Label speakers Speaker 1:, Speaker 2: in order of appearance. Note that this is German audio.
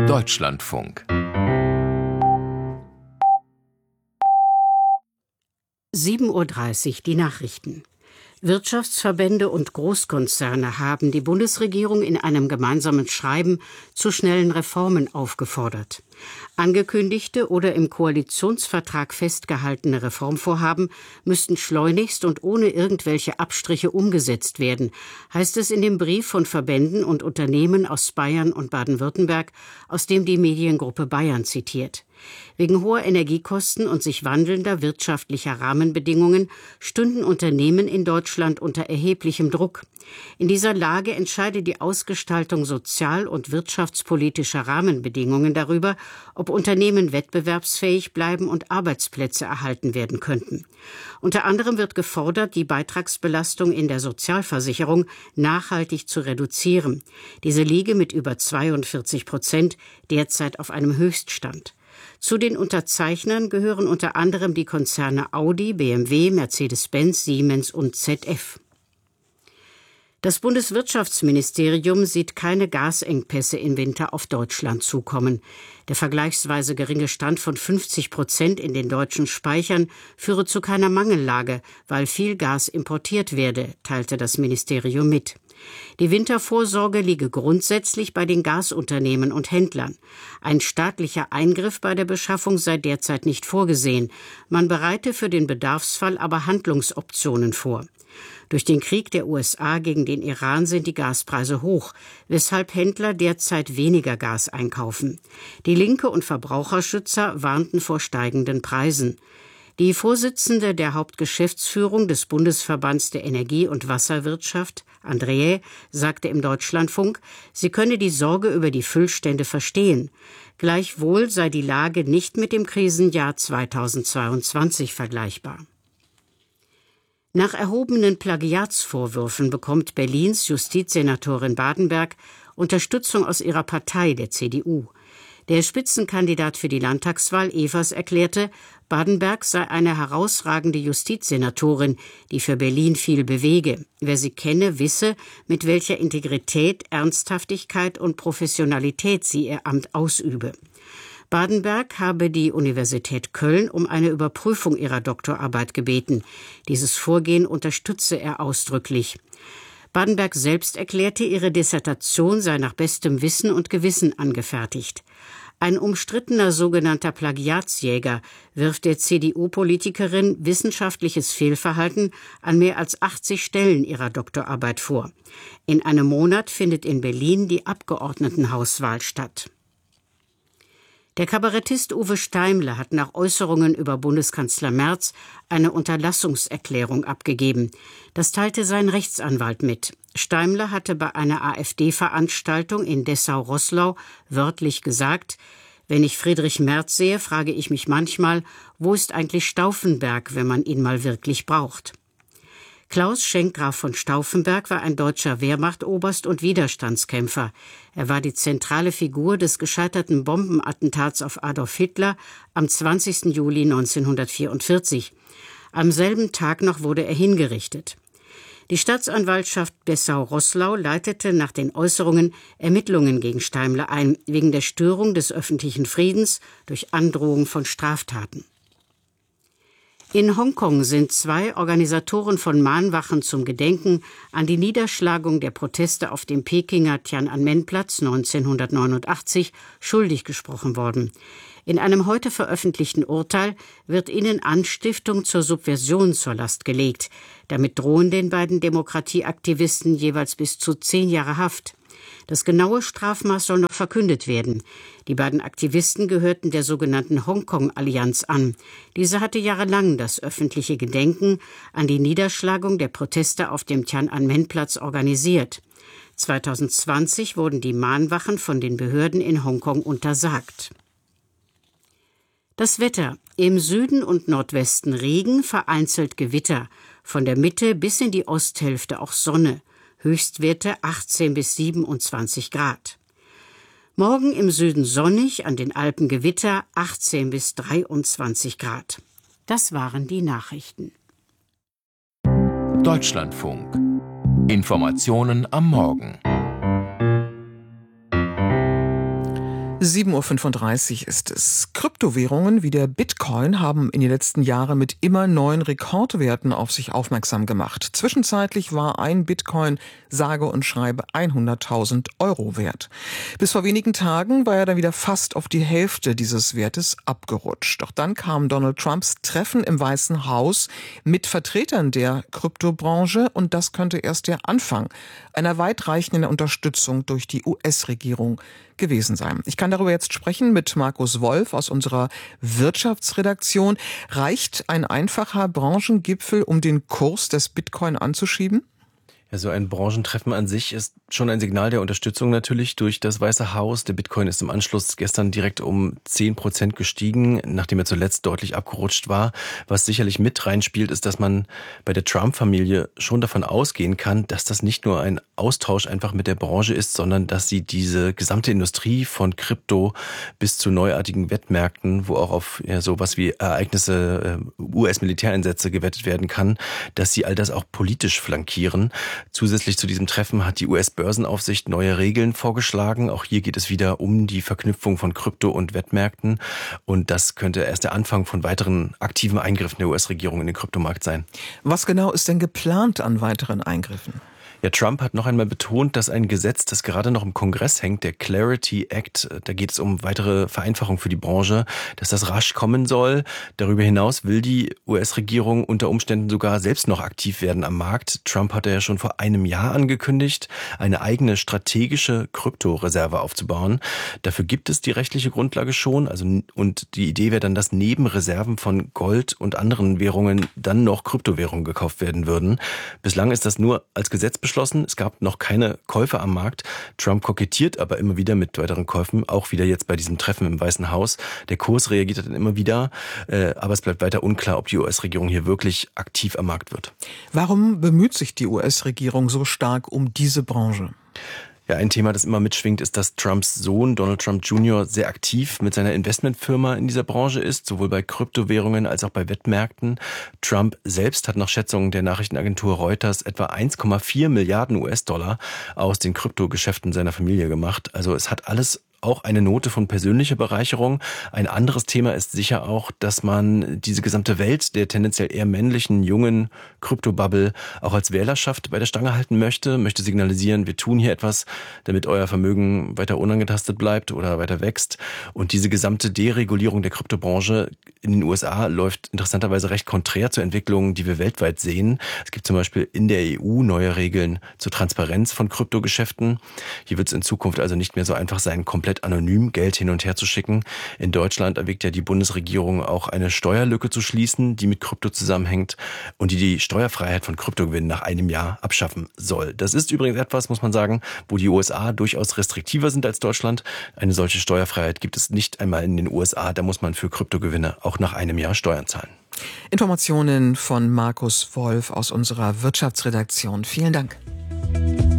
Speaker 1: Deutschlandfunk
Speaker 2: 7:30 Uhr die Nachrichten. Wirtschaftsverbände und Großkonzerne haben die Bundesregierung in einem gemeinsamen Schreiben zu schnellen Reformen aufgefordert. Angekündigte oder im Koalitionsvertrag festgehaltene Reformvorhaben müssten schleunigst und ohne irgendwelche Abstriche umgesetzt werden, heißt es in dem Brief von Verbänden und Unternehmen aus Bayern und Baden-Württemberg, aus dem die Mediengruppe Bayern zitiert. Wegen hoher Energiekosten und sich wandelnder wirtschaftlicher Rahmenbedingungen stünden Unternehmen in Deutschland unter erheblichem Druck. In dieser Lage entscheide die Ausgestaltung sozial- und wirtschaftspolitischer Rahmenbedingungen darüber, ob Unternehmen wettbewerbsfähig bleiben und Arbeitsplätze erhalten werden könnten. Unter anderem wird gefordert, die Beitragsbelastung in der Sozialversicherung nachhaltig zu reduzieren. Diese liege mit über 42% derzeit auf einem Höchststand. Zu den Unterzeichnern gehören unter anderem die Konzerne Audi, BMW, Mercedes-Benz, Siemens und ZF. Das Bundeswirtschaftsministerium sieht keine Gasengpässe im Winter auf Deutschland zukommen. Der vergleichsweise geringe Stand von 50% in den deutschen Speichern führe zu keiner Mangellage, weil viel Gas importiert werde, teilte das Ministerium mit. Die Wintervorsorge liege grundsätzlich bei den Gasunternehmen und Händlern. Ein staatlicher Eingriff bei der Beschaffung sei derzeit nicht vorgesehen. Man bereite für den Bedarfsfall aber Handlungsoptionen vor. Durch den Krieg der USA gegen den Iran sind die Gaspreise hoch, weshalb Händler derzeit weniger Gas einkaufen. Die Linke und Verbraucherschützer warnten vor steigenden Preisen. Die Vorsitzende der Hauptgeschäftsführung des Bundesverbands der Energie- und Wasserwirtschaft, Andreae, sagte im Deutschlandfunk, sie könne die Sorge über die Füllstände verstehen. Gleichwohl sei die Lage nicht mit dem Krisenjahr 2022 vergleichbar. Nach erhobenen Plagiatsvorwürfen bekommt Berlins Justizsenatorin Badenberg Unterstützung aus ihrer Partei, der CDU. Der Spitzenkandidat für die Landtagswahl, Evers, erklärte, Badenberg sei eine herausragende Justizsenatorin, die für Berlin viel bewege. Wer sie kenne, wisse, mit welcher Integrität, Ernsthaftigkeit und Professionalität sie ihr Amt ausübe. Badenberg habe die Universität Köln um eine Überprüfung ihrer Doktorarbeit gebeten. Dieses Vorgehen unterstütze er ausdrücklich. Badenberg selbst erklärte, ihre Dissertation sei nach bestem Wissen und Gewissen angefertigt. Ein umstrittener sogenannter Plagiatsjäger wirft der CDU-Politikerin wissenschaftliches Fehlverhalten an mehr als 80 Stellen ihrer Doktorarbeit vor. In einem Monat findet in Berlin die Abgeordnetenhauswahl statt. Der Kabarettist Uwe Steimle hat nach Äußerungen über Bundeskanzler Merz eine Unterlassungserklärung abgegeben. Das teilte sein Rechtsanwalt mit. Steimle hatte bei einer AfD-Veranstaltung in Dessau-Roßlau wörtlich gesagt: Wenn ich Friedrich Merz sehe, frage ich mich manchmal, wo ist eigentlich Stauffenberg, wenn man ihn mal wirklich braucht? Klaus Schenk Graf von Stauffenberg war ein deutscher Wehrmachtoberst und Widerstandskämpfer. Er war die zentrale Figur des gescheiterten Bombenattentats auf Adolf Hitler am 20. Juli 1944. Am selben Tag noch wurde er hingerichtet. Die Staatsanwaltschaft Dessau-Roßlau leitete nach den Äußerungen Ermittlungen gegen Steimle ein, wegen der Störung des öffentlichen Friedens durch Androhung von Straftaten. In Hongkong sind 2 Organisatoren von Mahnwachen zum Gedenken an die Niederschlagung der Proteste auf dem Pekinger Tian'anmen-Platz 1989 schuldig gesprochen worden. In einem heute veröffentlichten Urteil wird ihnen Anstiftung zur Subversion zur Last gelegt. Damit drohen den beiden Demokratieaktivisten jeweils bis zu 10 Jahre Haft. Das genaue Strafmaß soll noch verkündet werden. Die beiden Aktivisten gehörten der sogenannten Hongkong-Allianz an. Diese hatte jahrelang das öffentliche Gedenken an die Niederschlagung der Proteste auf dem Tian'anmen-Platz organisiert. 2020 wurden die Mahnwachen von den Behörden in Hongkong untersagt. Das Wetter: Im Süden und Nordwesten Regen, vereinzelt Gewitter. Von der Mitte bis in die Osthälfte auch Sonne. Höchstwerte 18 bis 27 Grad. Morgen im Süden sonnig, an den Alpen Gewitter, 18 bis 23 Grad. Das waren die Nachrichten.
Speaker 1: Deutschlandfunk. Informationen am Morgen. 7:35 Uhr ist es. Kryptowährungen wie der Bitcoin haben in den letzten Jahren mit immer neuen Rekordwerten auf sich aufmerksam gemacht. Zwischenzeitlich war ein Bitcoin sage und schreibe 100.000 Euro wert. Bis vor wenigen Tagen war er dann wieder fast auf die Hälfte dieses Wertes abgerutscht. Doch dann kam Donald Trumps Treffen im Weißen Haus mit Vertretern der Kryptobranche und das könnte erst der Anfang einer weitreichenden Unterstützung durch die US-Regierung gewesen sein. Ich kann darüber jetzt sprechen mit Markus Wolf aus unserer Wirtschaftsredaktion. Reicht ein einfacher Branchengipfel, um den Kurs des Bitcoin anzuschieben?
Speaker 3: Ja, so ein Branchentreffen an sich ist schon ein Signal der Unterstützung natürlich durch das Weiße Haus. Der Bitcoin ist im Anschluss gestern direkt um 10% gestiegen, nachdem er zuletzt deutlich abgerutscht war. Was sicherlich mit reinspielt, ist, dass man bei der Trump-Familie schon davon ausgehen kann, dass das nicht nur ein Austausch einfach mit der Branche ist, sondern dass sie diese gesamte Industrie von Krypto bis zu neuartigen Wettmärkten, wo auch auf sowas wie Ereignisse, US-Militäreinsätze gewettet werden kann, dass sie all das auch politisch flankieren. Zusätzlich zu diesem Treffen hat die US-Börsenaufsicht neue Regeln vorgeschlagen. Auch hier geht es wieder um die Verknüpfung von Krypto und Wettmärkten. Und das könnte erst der Anfang von weiteren aktiven Eingriffen der US-Regierung in den Kryptomarkt sein.
Speaker 1: Was genau ist denn geplant an weiteren Eingriffen?
Speaker 3: Ja, Trump hat noch einmal betont, dass ein Gesetz, das gerade noch im Kongress hängt, der Clarity Act, da geht es um weitere Vereinfachung für die Branche, dass das rasch kommen soll. Darüber hinaus will die US-Regierung unter Umständen sogar selbst noch aktiv werden am Markt. Trump hatte ja schon vor einem Jahr angekündigt, eine eigene strategische Kryptoreserve aufzubauen. Dafür gibt es die rechtliche Grundlage schon. Und die Idee wäre dann, dass neben Reserven von Gold und anderen Währungen dann noch Kryptowährungen gekauft werden würden. Bislang ist das nur als Gesetz beschlossen. Es gab noch keine Käufe am Markt. Trump kokettiert aber immer wieder mit weiteren Käufen, auch wieder jetzt bei diesem Treffen im Weißen Haus. Der Kurs reagiert dann immer wieder, aber es bleibt weiter unklar, ob die US-Regierung hier wirklich aktiv am Markt wird.
Speaker 1: Warum bemüht sich die US-Regierung so stark um diese Branche?
Speaker 3: Ja, ein Thema, das immer mitschwingt, ist, dass Trumps Sohn Donald Trump Jr. sehr aktiv mit seiner Investmentfirma in dieser Branche ist, sowohl bei Kryptowährungen als auch bei Wettmärkten. Trump selbst hat nach Schätzungen der Nachrichtenagentur Reuters etwa 1,4 Milliarden US-Dollar aus den Kryptogeschäften seiner Familie gemacht. Also es hat alles auch eine Note von persönlicher Bereicherung. Ein anderes Thema ist sicher auch, dass man diese gesamte Welt der tendenziell eher männlichen, jungen Kryptobubble auch als Wählerschaft bei der Stange halten möchte signalisieren, wir tun hier etwas, damit euer Vermögen weiter unangetastet bleibt oder weiter wächst. Und diese gesamte Deregulierung der Kryptobranche in den USA läuft interessanterweise recht konträr zu Entwicklungen, die wir weltweit sehen. Es gibt zum Beispiel in der EU neue Regeln zur Transparenz von Kryptogeschäften. Hier wird es in Zukunft also nicht mehr so einfach sein, komplett anonym Geld hin und her zu schicken. In Deutschland erwägt ja die Bundesregierung auch eine Steuerlücke zu schließen, die mit Krypto zusammenhängt und die Steuerfreiheit von Kryptogewinnen nach einem Jahr abschaffen soll. Das ist übrigens etwas, muss man sagen, wo die USA durchaus restriktiver sind als Deutschland. Eine solche Steuerfreiheit gibt es nicht einmal in den USA. Da muss man für Kryptogewinne auch nach einem Jahr Steuern zahlen.
Speaker 1: Informationen von Markus Wolf aus unserer Wirtschaftsredaktion. Vielen Dank.